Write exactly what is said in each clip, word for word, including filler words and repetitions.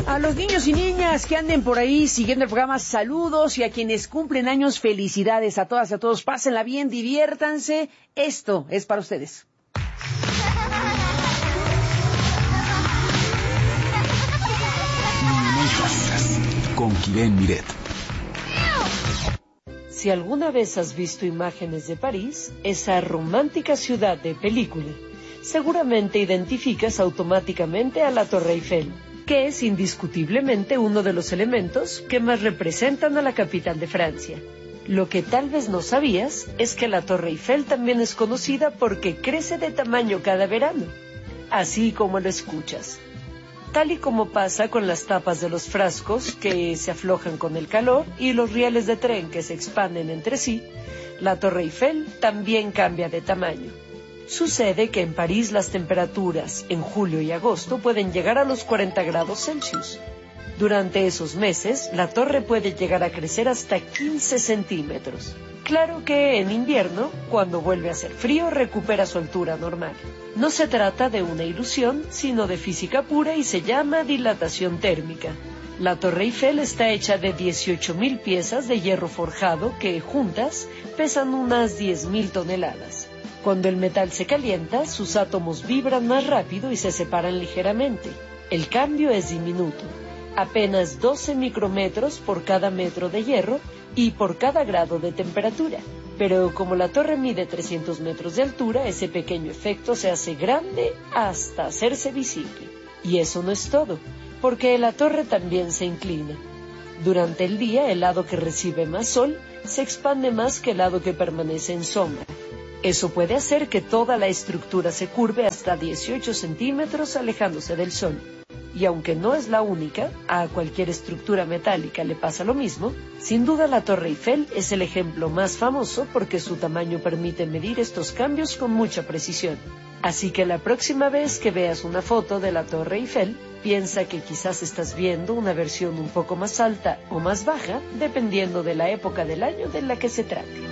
A los niños y niñas que anden por ahí siguiendo el programa, saludos, y a quienes cumplen años, felicidades a todas y a todos. Pásenla bien, diviértanse. Esto es para ustedes. Con Kiren Miret. Si alguna vez has visto imágenes de París, esa romántica ciudad de película, seguramente identificas automáticamente a la Torre Eiffel, que es indiscutiblemente uno de los elementos que más representan a la capital de Francia. Lo que tal vez no sabías es que la Torre Eiffel también es conocida porque crece de tamaño cada verano, así como lo escuchas. Tal y como pasa con las tapas de los frascos que se aflojan con el calor y los rieles de tren que se expanden entre sí, la Torre Eiffel también cambia de tamaño. Sucede que en París las temperaturas en julio y agosto pueden llegar a los cuarenta grados Celsius. Durante esos meses, la torre puede llegar a crecer hasta quince centímetros. Claro que en invierno, cuando vuelve a hacer frío, recupera su altura normal. No se trata de una ilusión, sino de física pura y se llama dilatación térmica. La Torre Eiffel está hecha de dieciocho mil piezas de hierro forjado que, juntas, pesan unas diez mil toneladas. Cuando el metal se calienta, sus átomos vibran más rápido y se separan ligeramente. El cambio es diminuto, apenas doce micrómetros por cada metro de hierro y por cada grado de temperatura. Pero como la torre mide trescientos metros de altura, ese pequeño efecto se hace grande hasta hacerse visible. Y eso no es todo, porque la torre también se inclina. Durante el día, el lado que recibe más sol se expande más que el lado que permanece en sombra. Eso puede hacer que toda la estructura se curve hasta dieciocho centímetros alejándose del sol. Y aunque no es la única, a cualquier estructura metálica le pasa lo mismo, sin duda la Torre Eiffel es el ejemplo más famoso porque su tamaño permite medir estos cambios con mucha precisión. Así que la próxima vez que veas una foto de la Torre Eiffel, piensa que quizás estás viendo una versión un poco más alta o más baja, dependiendo de la época del año de la que se trate.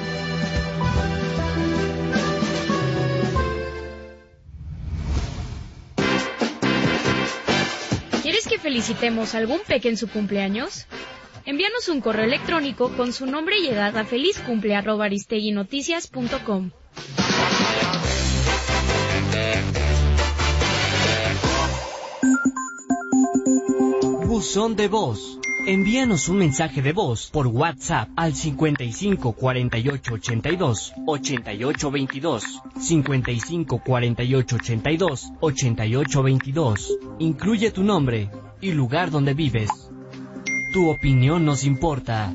¿Quieres que felicitemos a algún peque en su cumpleaños? Envíanos un correo electrónico con su nombre y edad a felizcumple arroba aristeguinoticias punto com. Buzón de voz. Envíanos un mensaje de voz por WhatsApp al cincuenta y cinco cuarenta y ocho ochenta y dos ochenta y ocho veintidós, cincuenta y cinco cuarenta y ocho ochenta y dos ochenta y ocho veintidós. Incluye tu nombre y lugar donde vives. Tu opinión nos importa.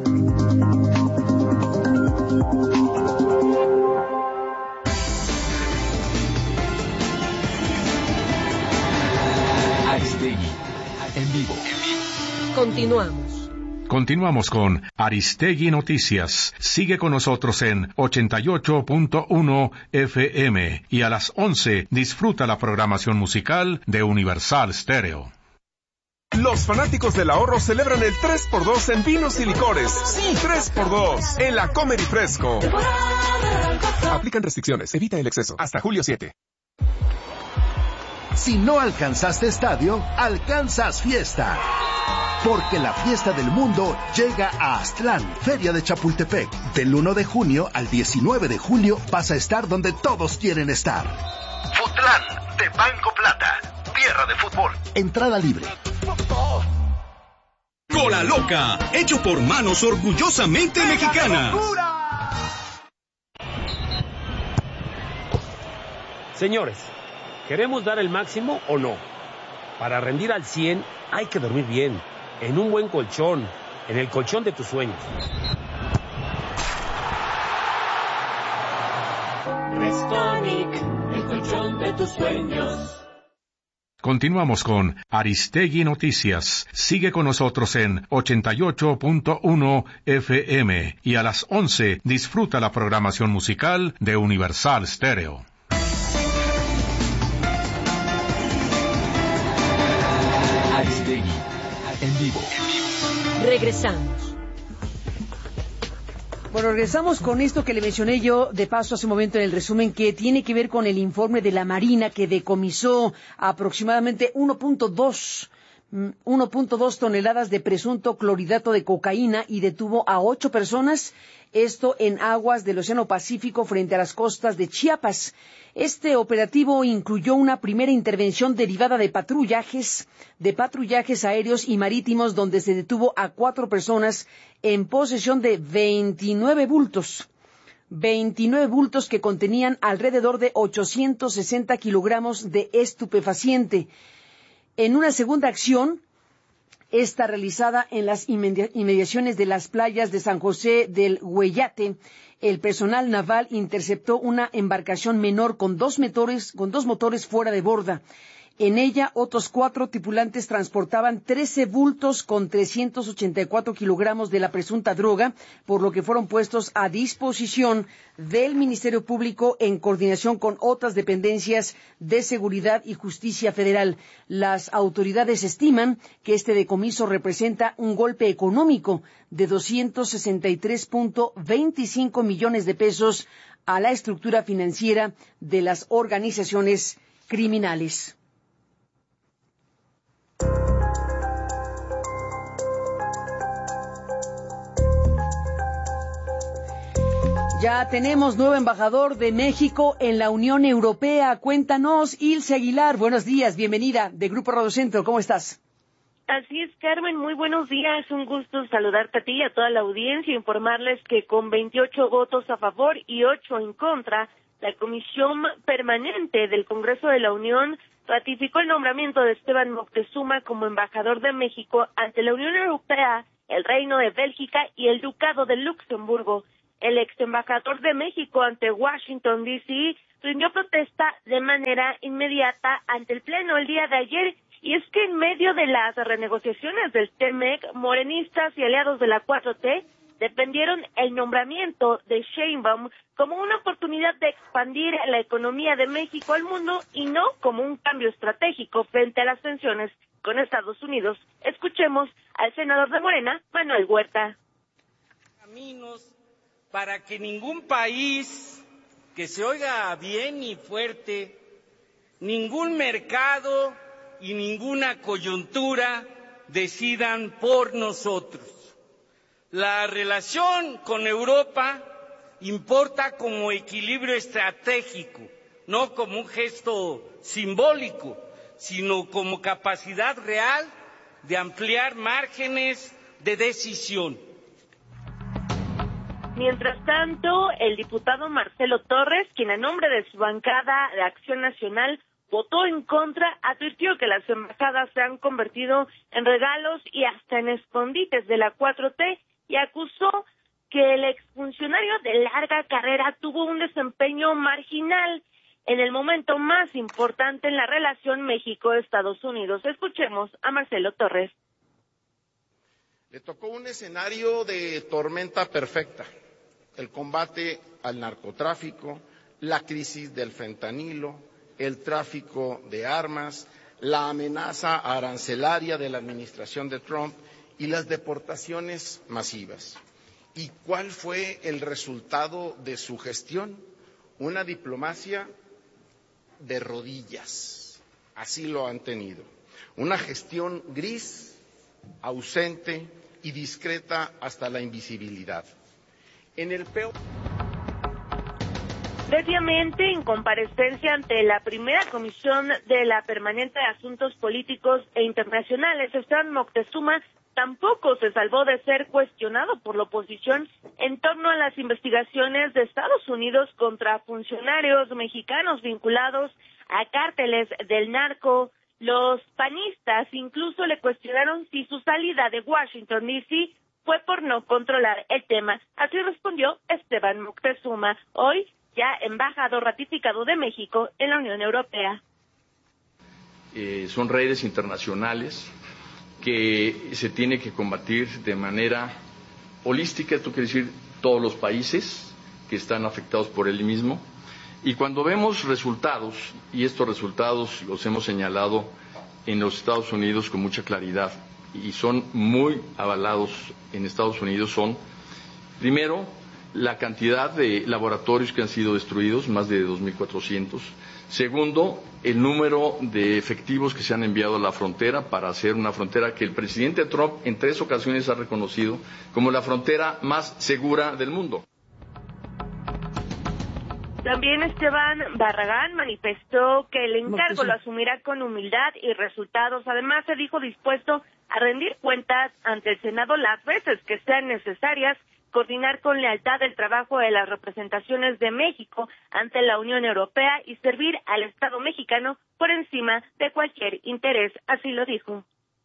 Aristegui, en vivo. Continuamos. Continuamos con Aristegui Noticias. Sigue con nosotros en ochenta y ocho punto uno F M y a las once disfruta la programación musical de Universal Stereo. Los fanáticos del ahorro celebran el tres por dos en vinos y licores. Sí, tres por dos en la Comer y Fresco. Aplican restricciones, evita el exceso. Hasta julio siete. Si no alcanzaste estadio, alcanzas fiesta. Porque la fiesta del mundo llega a Aztlán, Feria de Chapultepec. Del uno de junio al diecinueve de julio vas a estar donde todos quieren estar. Futlán, de Banco Plata, tierra de fútbol. Entrada libre. Cola Loca, hecho por manos orgullosamente mexicanas. Señores, ¿queremos dar el máximo o no? Para rendir al cien hay que dormir bien, en un buen colchón, en el colchón de tus sueños. Restonic, el colchón de tus sueños. Continuamos con Aristegui Noticias. Sigue con nosotros en ochenta y ocho punto uno F M y a las once disfruta la programación musical de Universal Stereo. Aristegui, en vivo. Regresamos. Bueno, regresamos con esto que le mencioné yo de paso hace un momento en el resumen, que tiene que ver con el informe de la Marina que decomisó aproximadamente uno punto dos uno punto dos toneladas de presunto clorhidrato de cocaína y detuvo a ocho personas, esto en aguas del Océano Pacífico frente a las costas de Chiapas. Este operativo incluyó una primera intervención derivada de patrullajes, de patrullajes aéreos y marítimos, donde se detuvo a cuatro personas en posesión de veintinueve bultos. veintinueve bultos que contenían alrededor de ochocientos sesenta kilogramos de estupefaciente. En una segunda acción, esta realizada en las inmediaciones de las playas de San José del Hueyate, el personal naval interceptó una embarcación menor con dos motores, con dos motores fuera de borda. En ella, otros cuatro tripulantes transportaban trece bultos con trescientos ochenta y cuatro kilogramos de la presunta droga, por lo que fueron puestos a disposición del Ministerio Público en coordinación con otras dependencias de Seguridad y Justicia Federal. Las autoridades estiman que este decomiso representa un golpe económico de doscientos sesenta y tres punto veinticinco millones de pesos a la estructura financiera de las organizaciones criminales. Ya tenemos nuevo embajador de México en la Unión Europea. Cuéntanos, Ilse Aguilar. Buenos días, bienvenida de Grupo Radio Centro. ¿Cómo estás? Así es, Carmen. Muy buenos días. Un gusto saludarte a ti y a toda la audiencia y informarles que con veintiocho votos a favor y ocho en contra, la Comisión Permanente del Congreso de la Unión ratificó el nombramiento de Esteban Moctezuma como embajador de México ante la Unión Europea, el Reino de Bélgica y el Ducado de Luxemburgo. El ex embajador de México ante Washington, D C, rindió protesta de manera inmediata ante el Pleno el día de ayer, y es que en medio de las renegociaciones del T M E C, morenistas y aliados de la cuatro T defendieron el nombramiento de Sheinbaum como una oportunidad de expandir la economía de México al mundo y no como un cambio estratégico frente a las tensiones con Estados Unidos. Escuchemos al senador de Morena, Manuel Huerta. Caminos para que ningún país que se oiga bien y fuerte, ningún mercado y ninguna coyuntura decidan por nosotros. La relación con Europa importa como equilibrio estratégico, no como un gesto simbólico, sino como capacidad real de ampliar márgenes de decisión. Mientras tanto, el diputado Marcelo Torres, quien a nombre de su bancada de Acción Nacional votó en contra, advirtió que las embajadas se han convertido en regalos y hasta en escondites de la cuatro T y acusó que el exfuncionario de larga carrera tuvo un desempeño marginal en el momento más importante en la relación México-Estados Unidos. Escuchemos a Marcelo Torres. Le tocó un escenario de tormenta perfecta. El combate al narcotráfico, la crisis del fentanilo, el tráfico de armas, la amenaza arancelaria de la administración de Trump y las deportaciones masivas. ¿Y cuál fue el resultado de su gestión? Una diplomacia de rodillas. Así lo han tenido. Una gestión gris, ausente y discreta hasta la invisibilidad. En el peor... Previamente, en comparecencia ante la primera comisión de la Permanente de Asuntos Políticos e Internacionales, Esteban Moctezuma tampoco se salvó de ser cuestionado por la oposición en torno a las investigaciones de Estados Unidos contra funcionarios mexicanos vinculados a cárteles del narco. Los panistas incluso le cuestionaron si su salida de Washington, D C fue por no controlar el tema. Así respondió Esteban Moctezuma, hoy ya embajador ratificado de México en la Unión Europea. Eh, son redes internacionales que se tiene que combatir de manera holística, esto quiere decir todos los países que están afectados por él mismo. Y cuando vemos resultados, y estos resultados los hemos señalado en los Estados Unidos con mucha claridad, y son muy avalados en Estados Unidos, son, primero, la cantidad de laboratorios que han sido destruidos, más de dos mil cuatrocientos. Segundo, el número de efectivos que se han enviado a la frontera para hacer una frontera que el presidente Trump en tres ocasiones ha reconocido como la frontera más segura del mundo. También Esteban Barragán manifestó que el encargo lo asumirá con humildad y resultados. Además, se dijo dispuesto a rendir cuentas ante el Senado las veces que sean necesarias, coordinar con lealtad el trabajo de las representaciones de México ante la Unión Europea y servir al Estado mexicano por encima de cualquier interés. Así lo dijo.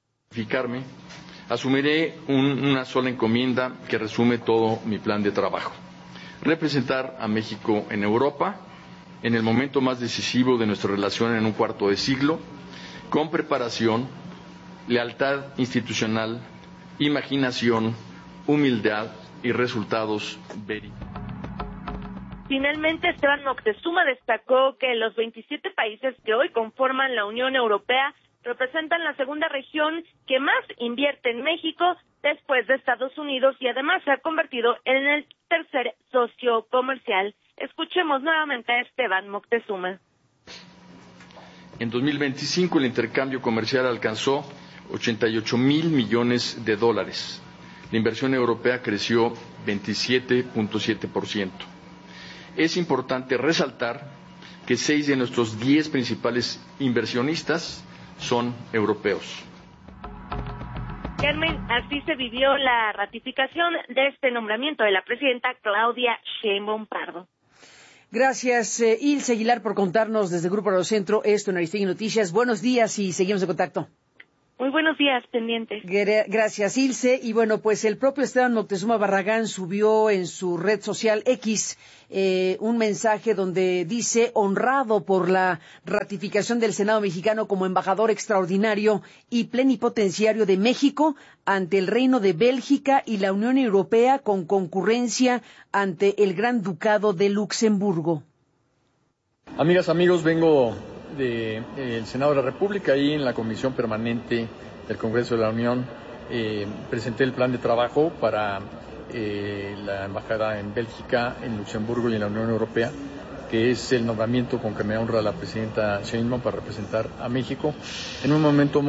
Asumiré un, una sola encomienda que resume todo mi plan de trabajo. Representar a México en Europa, en el momento más decisivo de nuestra relación en un cuarto de siglo, con preparación, lealtad institucional, imaginación, humildad y resultados verídicos. Finalmente, Esteban Moctezuma destacó que los veintisiete países que hoy conforman la Unión Europea representan la segunda región que más invierte en México después de Estados Unidos y además se ha convertido en el tercer socio comercial. Escuchemos nuevamente a Esteban Moctezuma. En dos mil veinticinco el intercambio comercial alcanzó ochenta y ocho mil millones de dólares. La inversión europea creció veintisiete punto siete por ciento. Es importante resaltar que seis de nuestros diez principales inversionistas son europeos. Carmen, así se vivió la ratificación de este nombramiento de la presidenta Claudia Sheinbaum Pardo. Gracias, eh, Ilse Aguilar, por contarnos desde el Grupo Radiocentro esto en Aristegui Noticias. Buenos días y seguimos en contacto. Muy buenos días, pendientes. Gracias, Ilse. Y bueno, pues el propio Esteban Moctezuma Barragán subió en su red social X eh, un mensaje donde dice: honrado por la ratificación del Senado mexicano como embajador extraordinario y plenipotenciario de México ante el Reino de Bélgica y la Unión Europea con concurrencia ante el Gran Ducado de Luxemburgo. Amigas, amigos, vengo del de, Senado de la República, ahí en la Comisión Permanente del Congreso de la Unión eh, presenté el plan de trabajo para eh, la embajada en Bélgica, en Luxemburgo y en la Unión Europea, que es el nombramiento con que me honra la presidenta Sheinbaum para representar a México en un momento muy